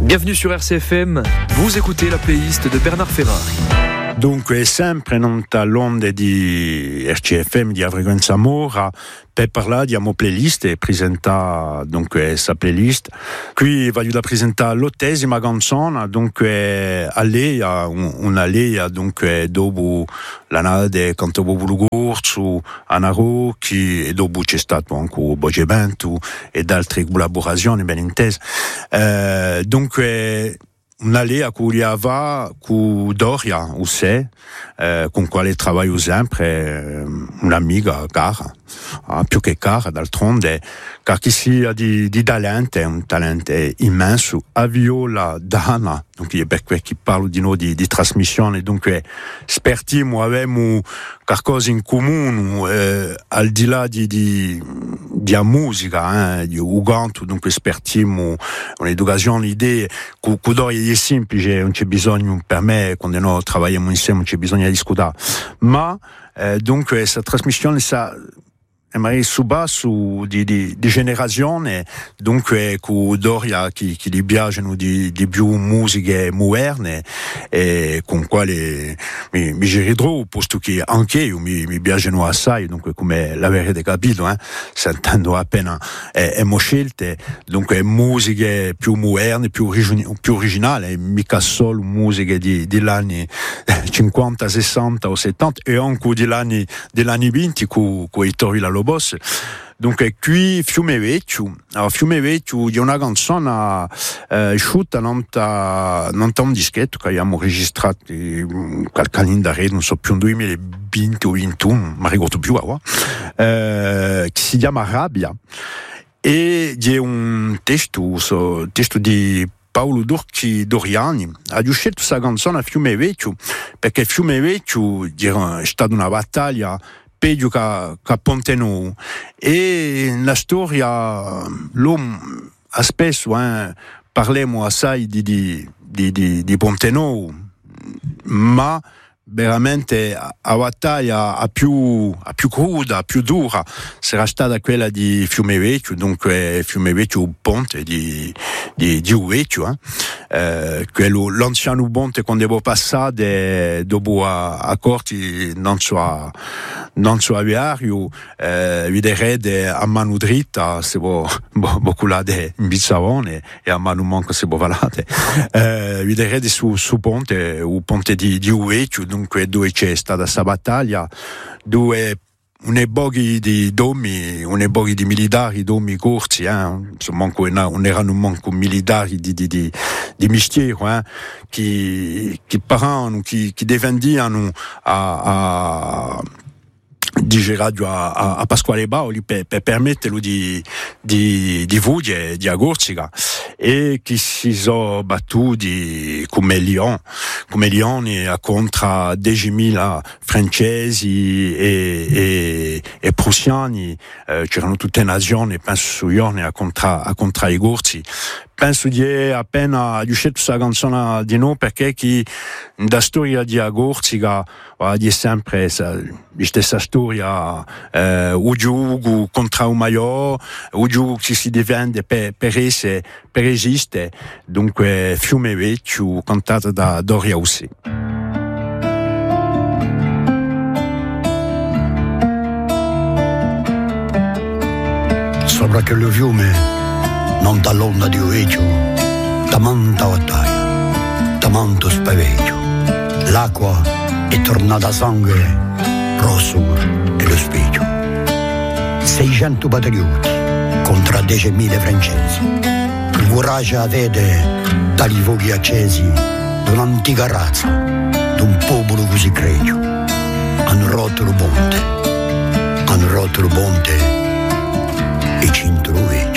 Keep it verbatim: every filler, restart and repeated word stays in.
Bienvenue sur R C F M, vous écoutez la playlist de Bernard Ferrari. Dunque, sempre non l'onde di R C F M di Frequenza Mora, per parlare di una playlist e presentare dunque questa playlist. Qui voglio da presentare l'ottesima canzone, dunque Alleia, una Alleia, dunque dopo la nade canto Bobo Gorzu, Anna Rocchi, e dopo c'è stato anche Boge Bentu e altre collaborazioni ben intese. Eh, dunque un'alea che liava con Doria Usse, eh, con quale lavoro sempre, eh, un'amica cara, eh, più che cara d'altronde, che sia di, di talento, un talento immenso, a viola Dana, dunque per questo che parlo di noi di, di trasmissione, dunque speriamo avemo qualcosa in comune, eh, al di là di, di, di a musica, eh, di uganto, dunque speriamo un'educazione, l'idea, che Doria è semplice, non c'è bisogno, per me, quando noi lavoriamo insieme, non c'è bisogno di discutere, ma eh, dunque questa trasmissione sa è magari su basso di, di, di generazione, dunque con Doria che, che gli piacciono di, di più musiche moderne e con quale mi, mi giridrò, posto che anche io mi, mi piacciono assai, dunque come l'avrete capito, eh, sentendo appena eh, abbiamo scelte, dunque musiche più moderne, più, origini, più originali, mica solo musiche di, degli anni cinquanta, sessanta o settanta e anche degli anni, degli anni venti con i Tori la Boss. Dunque qui Fiume Vecchio, allora, Fiume Vecchio è una canzone eh, uscita non da un dischetto che abbiamo registrato qualche anno da non so più duemilaventi o ventuno, ma ricordo più ora, eh, che si chiama Rabbia e è un testo, so, testo di Paolo Durchi Doriani. Ha scelto questa canzone a Fiume Vecchio perché Fiume Vecchio è stata una battaglia peggio che a Ponte Nou e la storia l'uomo ha spesso eh, parliamo assai di, di, di, di, di Ponte Nou, ma veramente la battaglia a più, a più cruda, più dura sarà stata quella di Fiume Vecchio, dunque Fiume Vecchio un ponte di, di, di Vecchio, eh? Eh, quello, l'anciano ponte quando devo passare dopo a, a Corti non so non so aviario, eh, vedrete a mano dritta se può boculare in bizzavone e a mano manco se può valate, eh, vedrete su, su ponte un ponte di, di Vecchio, dunque dove c'è stata questa battaglia, dove une boghi di domi, une boghi di militari, domi corsi, eh, insomma, non erano manco militari di, di, di, di mestiere, eh, che, che parlavano, che, che difendevano a, a dice radio a, a, a Pasquale Bauli per, per permetterlo di, di, di voglie di Agorzica e che si sono battuti come leoni, come leoni contro diecimila francesi e, e, e prussiani, eh, c'erano tutte nazioni, penso su Iorne a contro, a contro i Gorzi. Penso di appena scelto questa canzone di noi perché chi da storia di Agorzica di sempre di stessa storia, eh, o gioco contro un maior, o gioco che si difende per, per essere, per esistere, dunque Fiume Vecchio cantato da Doria Usse. Sopra quello fiume non dall'onda di Vecchio, tamanta battaglia, tamanto spaveggio. L'acqua è tornata sangue rosso e lo specchio. seicento patrioti contro diecimila francesi. Il coraggio avete dagli fuochi accesi di un'antica razza, di un popolo così gregio. Hanno rotto il ponte, hanno rotto il ponte e cinto lo vecchio.